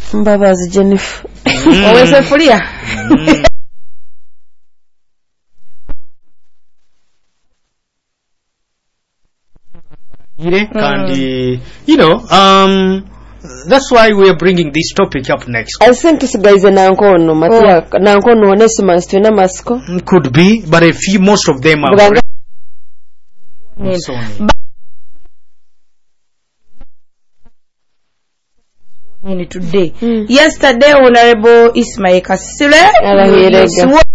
Mbabazi Jennifer. Owese fulia. And you know, that's why we are bringing this topic up next. I think guys nankono Matia nankono Onesimus twina masiko. Could be, but most of them are today. Yesterday, Honorable Ismail Kasile